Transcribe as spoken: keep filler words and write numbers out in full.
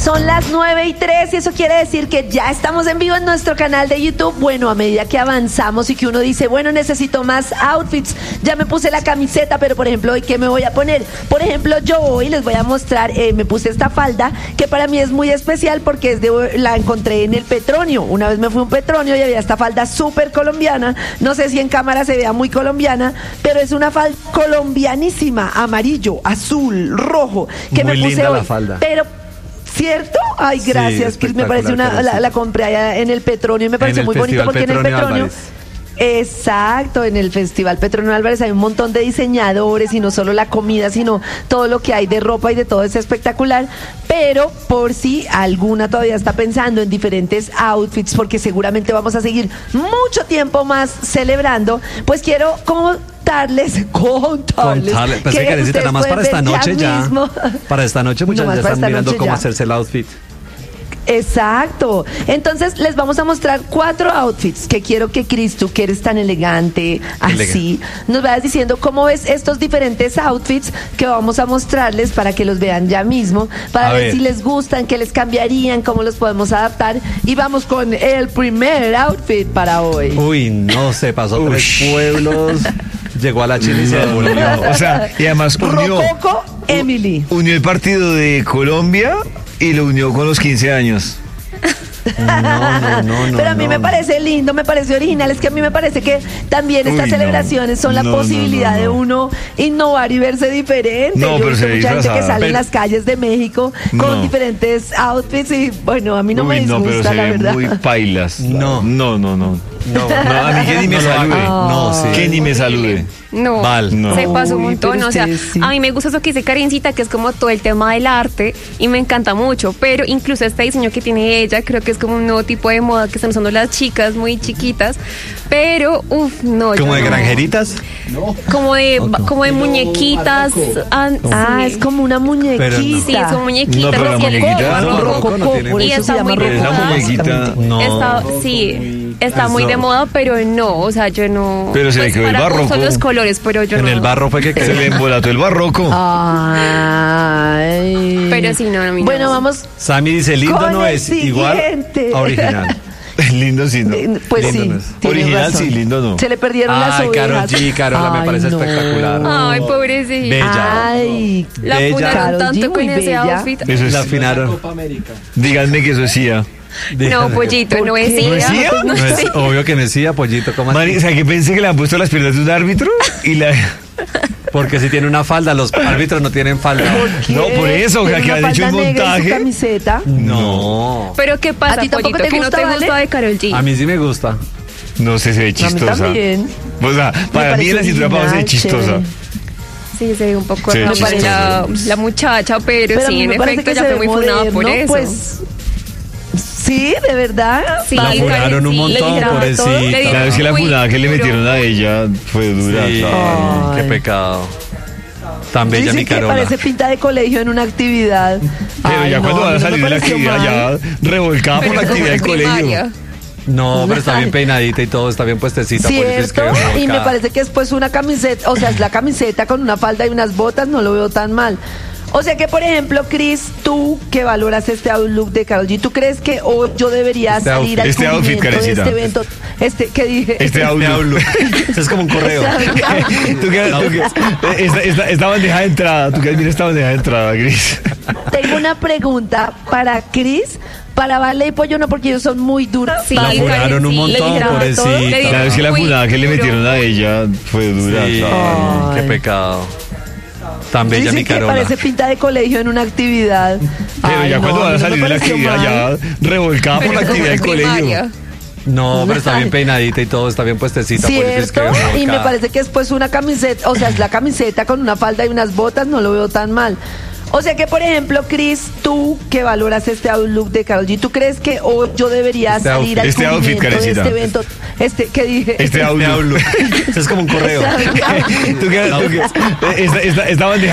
Son las nueve y tres y eso quiere decir que ya estamos en vivo en nuestro canal de YouTube. Bueno, a medida que avanzamos y que uno dice, bueno, necesito más outfits, ya me puse la camiseta, pero por ejemplo, ¿hoy qué me voy a poner? Por ejemplo, yo hoy les voy a mostrar, eh, me puse esta falda que para mí es muy especial porque es de, la encontré en el Petronio. Una vez me fui a un Petronio y había esta falda súper colombiana. No sé si en cámara se vea muy colombiana, pero es una falda colombianísima, amarillo, azul, rojo, que muy me puse linda hoy. La falda. Pero ¿cierto? Ay, gracias, sí, Cris, me parece una, la, la compré allá en el Petronio y me pareció muy bonito porque Petronio en el Petronio, Álvarez. Exacto, en el Festival Petronio Álvarez hay un montón de diseñadores y no solo la comida, sino todo lo que hay de ropa y de todo es espectacular, pero por si alguna todavía está pensando en diferentes outfits, porque seguramente vamos a seguir mucho tiempo más celebrando, pues quiero como contarles, contarles. Contarle. Pues que Karencita, nada más para esta noche ya. Mismo. Para esta noche muchas no ya están mirando cómo ya. hacerse el outfit. Exacto. Entonces les vamos a mostrar cuatro outfits que quiero que Cris, tú que eres tan elegante, así, nos vayas diciendo cómo ves estos diferentes outfits que vamos a mostrarles para que los vean ya mismo, para ver, ver si les gustan, qué les cambiarían, cómo los podemos adaptar. Y vamos con el primer outfit para hoy. Uy, no, se pasó Uy. tres pueblos. Llegó a la Chile y se devolvió. O sea, y además unió, Rococo, Emily. Unió el partido de Colombia y lo unió con los quince años. No, no, no, no. Pero a mí no. me parece lindo, me parece original. Es que a mí me parece que también estas Uy, celebraciones no, son la no, posibilidad no, no, no. de uno innovar y verse diferente. No, Yo pero he se visto mucha gente que sale pero... en las calles de México no. con diferentes outfits y bueno, a mí no Uy, me disgusta, no, pero se la verdad. Muy pailas. No, no, no, no. No, no, a mí que ni me no salude. No, sí. Que ni me salude. No, Val, no, se pasó un montón, o sea, sí. a mí me gusta eso que dice Karencita, que es como todo el tema del arte y me encanta mucho, pero incluso este diseño que tiene ella, creo que es como un nuevo tipo de moda que están usando las chicas muy chiquitas, pero uff, no. ¿Como de no. granjeritas? No. Como de, no, como de muñequitas. Ah, ah, es como una muñequita. Pero no. Sí, son muñequitas. No, pero la muñequita no, rococo, no tiene. Y está muy de moda. La muñequita, no. Está, sí, está Eso. muy de moda, pero no, o sea, yo no. Pero se pues le quedó el barroco. Son los colores, pero yo en no. En el barro fue que se le embolató el barroco. Ay. Pero sí, no, no. Bueno, vamos. Sammy dice, lindo no es siguiente. igual a original. Lindo sí, no. Pues lindo sí. No es. Original razón. sí, lindo no. Se le perdieron Ay, las ovejas. Karol G, Carola me parece no. espectacular. Ay, pobrecita. Bella. Ay, la afunaron tanto con ese bella. outfit. Eso es la afinaron. Díganme que eso decía. No, pollito, no es ¿No decía? No es obvio que no decía, pollito. ¿Cómo Mari, o sea, que pensé que le han puesto las piernas de un árbitro y la... Porque si tiene una falda, los árbitros no tienen falda. ¿Por qué? No, por eso, o sea, que han hecho un montaje. Camiseta? No. Pero ¿qué pasa, ¿A ti tampoco pollito? te ¿Que gusta, no te vale? gusta de Karol G? A mí sí me gusta. No sé, se ve chistosa. A mí también. O sea, para mí la cintura para se ve chistosa. Sí, se ve un poco sí, raro para la, la muchacha, pero, pero sí, en efecto ya fue muy funada por eso. Pues, sí, de verdad. Sí, la funaron un montón, pobrecita. Claro, es que la funada que le metieron a ella fue dura. Sí, qué pecado. Tan bella mi Carola. Que parece pinta de colegio en una actividad. Pero Ay, ya no, cuando van a salir de la actividad, mal. ya revolcada por la actividad del colegio. No, pero está bien peinadita y todo, está bien puestecita. Cierto, por eso es que y me parece que después una camiseta, o sea, es la camiseta con una falda y unas botas, no lo veo tan mal. O sea que, por ejemplo, Cris, tú que valoras este outlook de Karol G, ¿tú crees que hoy yo debería este salir al este outfit, de este evento? Este, ¿qué dije? Este outlook. Eso es como un correo. ¿Tú qué, tú qué, esta, esta, esta bandeja de entrada, tú qué mira esta bandeja de entrada, Cris. Tengo una pregunta para Cris. Para Vale y Pollo no, porque ellos son muy duros. Sí, la funaron un montón, pobrecita. Claro, es que la funada que le metieron a ella fue dura. Sí, qué pecado. Tan bella mi Carola. Que parece pinta de colegio en una actividad. Pero Ay, ya no, cuando van a salir no de la actividad, mal. ya revolcada por la actividad del colegio. No, pero está bien peinadita y todo, está bien puestecita. Cierto, y me parece que después una camiseta, o sea, es la camiseta con una falda y unas botas, no lo veo tan mal. O sea que, por ejemplo, Cris, tú que valoras este outlook de Karol G, ¿tú crees que hoy yo debería este salir al este outfit, de este evento? Este, ¿qué dije? Este outlook. Eso es como un correo. ¿Tú qué, tú qué, esta, esta, esta bandeja